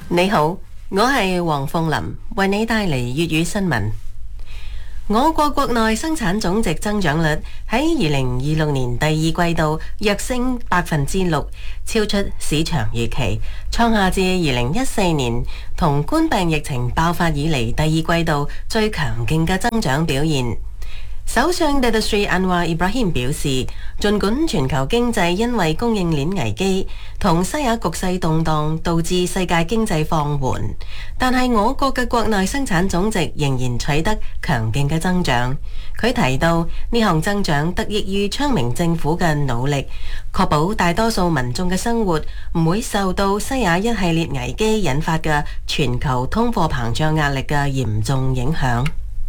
你好，我係黃鳳琳，為你帶嚟粵語新聞。我國國內生產總值增長率喺2026年第二季度躍升6%，超出市場預期，創下自2014年同冠病疫情爆發以嚟第二季度最強勁嘅增長表現。首相 Datuk Seri Anwar Ibrahim 表示，儘管全球經濟因為供應鏈危機同西亞局勢動盪導致世界經濟放緩，但係我國嘅國內生產總值仍然取得強勁嘅增長。佢提到呢項增長得益於昌明政府嘅努力，確保大多數民眾嘅生活唔會受到西亞一系列危機引發嘅全球通貨膨脹壓力嘅嚴重影響。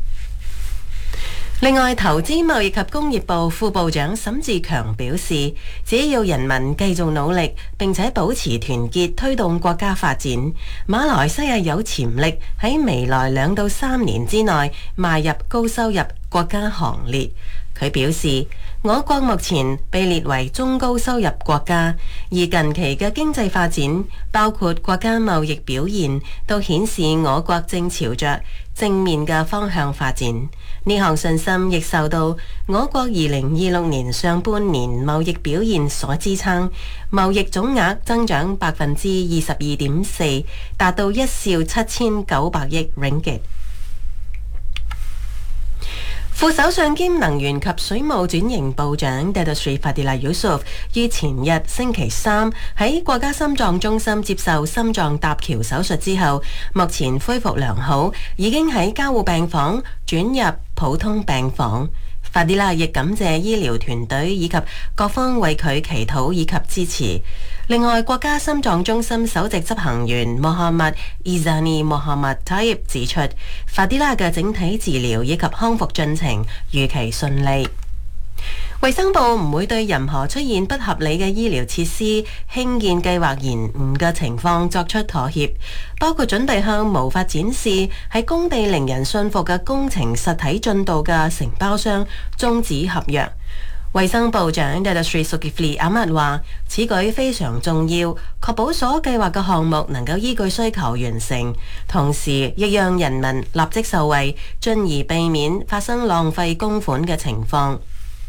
另外，投資貿易及工業部副部長沈志強表示，只要人民繼續努力並且保持團結推動國家發展，馬來西亞有潛力喺未來2到3年之內邁入高收入國家行列。佢表示，我國目前被列為中高收入國家，而近期嘅經濟發展，包括國家貿易表現，都顯示我國正朝着正面嘅方向發展。呢項信心亦受到我國2026年上半年貿易表現所支撐，貿易總額增長22.4%，達到1兆7900億 ringgit。副首相兼能源及水務轉型部長 Datuk Seri Fadilah Yusof 於前日星期三喺國家心臟中心接受心臟搭橋手術之後，目前恢復良好，已經喺加護病房轉入普通病房。Fadilah 亦感謝醫療團隊以及各方為佢祈禱以及支持。另外，國家心臟中心首席執行員 Muhammad Izani Muhammad Taib 指出，Fadilah 嘅整體治療以及康復進程預期順利。衛生部唔會對任何出現不合理嘅醫療設施興建計劃延誤嘅情況作出妥協，包括準備向無法展示喺工地令人信服嘅工程實體進度嘅承包商終止合約。衛生部長 Datuk Seri Zulkifli Ahmad 話：此舉非常重要，確保所計劃嘅項目能夠依據需求完成，同時亦讓人民立即受惠，進而避免發生浪費公款嘅情況。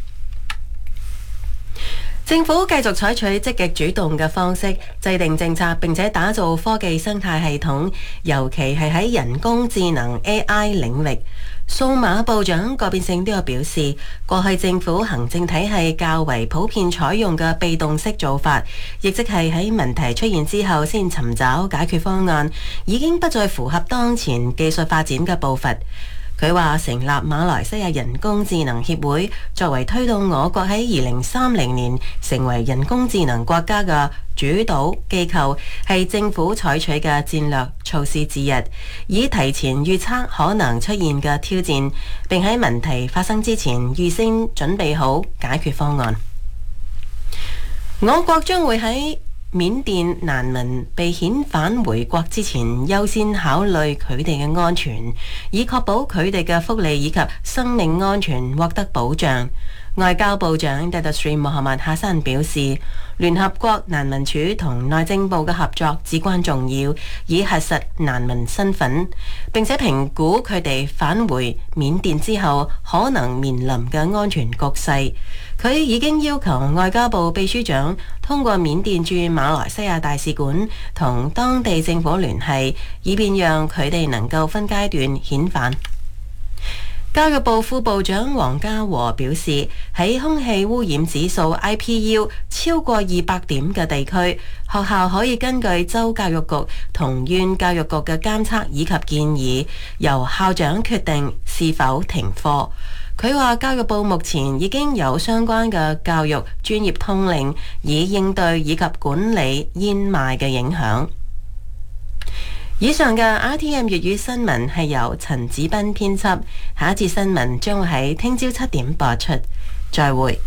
政府繼續採取積極主動嘅方式制定政策，並且打造科技生態系統，尤其係喺人工智能 AI 領域。數碼部長郭變勝都有表示，過去政府行政體系較為普遍採用嘅被動式做法，亦即係喺問題出現之後先尋找解決方案，已經不再符合當前技術發展嘅步伐。佢話成立馬來西亞人工智能協會，作為推動我國喺2030年成為人工智能國家嘅主導機構，係政府採取嘅戰略措施之一，以提前預測可能出現嘅挑戰，並喺問題發生之前預先準備好解決方案。我國將會喺緬甸難民被遣返回國之前，優先考慮佢哋嘅安全，以確保佢哋嘅福利以及生命安全獲得保障。外交部長 Datuk Seri Muhammad Hassan 表示，聯合國難民署同內政部嘅合作至關重要，以核實難民身份，並且評估佢哋返回緬甸之後可能面臨嘅安全局勢。佢已經要求外交部秘書長通過緬甸駐馬來西亞大使館同當地政府聯繫，以便讓佢哋能夠分階段遣返。教育部副部長黃家和表示，喺空氣污染指數 IPU 超過200點嘅地區，學校可以根據州教育局同縣教育局嘅監測以及建議，由校長決定是否停課。佢話教育部目前已經有相關嘅教育專業通令，以應對以及管理煙霾嘅影響。以上嘅 RTM 粵語新聞係由陳子斌編輯，下一節新聞將會喺聽朝7點播出。再會。